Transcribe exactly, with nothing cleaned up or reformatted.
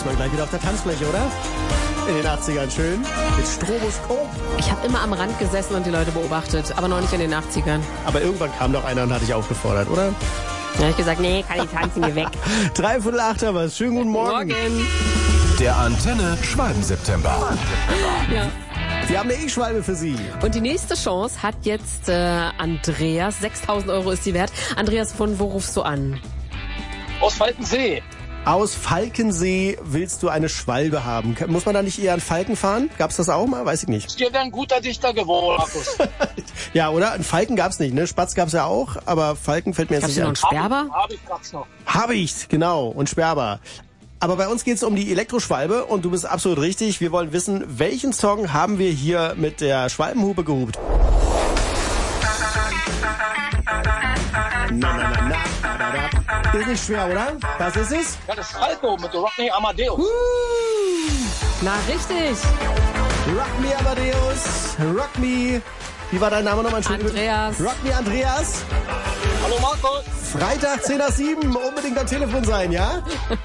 man gleich wieder auf der Tanzfläche, oder? In den achtzigern schön. Mit Stroboskop. Ich habe immer am Rand gesessen und die Leute beobachtet, aber noch nicht in den achtzigern. Aber irgendwann kam doch einer und hat dich aufgefordert, oder? Da habe ich gesagt, nee, kann ich tanzen, geh weg. Dreiviertel acht haben wir. Schönen guten Morgen. Morgen. Der Antenne Schwalben-September. Ja. Wir haben eine E-Schwalbe für Sie. Und die nächste Chance hat jetzt äh, Andreas. sechstausend Euro ist die wert. Andreas, von wo rufst du an? Aus Falkensee. Aus Falkensee willst du eine Schwalbe haben. Muss man da nicht eher an Falken fahren? Gab's das auch mal? Weiß ich nicht. Dir wäre ein guter Dichter geworden, Markus. Ja, oder? Einen Falken gab's nicht, ne? Spatz gab's ja auch, aber Falken fällt mir jetzt Gab's nicht noch an. einen Sperber? Hab ich grad noch. Hab ich, genau. Und Sperber. Aber bei uns geht's um die Elektroschwalbe und du bist absolut richtig. Wir wollen wissen, welchen Song haben wir hier mit der Schwalbenhupe gehupt? Na, na, na, na, da, da, da. Ist nicht schwer, oder? Was ist es? Ja, das ist Falco mit Rodney Amadeus. Uh, Na, richtig. Rock Me Amadeus, Rock Me. Wie war dein Name nochmal? Andreas. Rock Me Andreas. Hallo Markus. Freitag zehn nach sieben, unbedingt am Telefon sein, ja?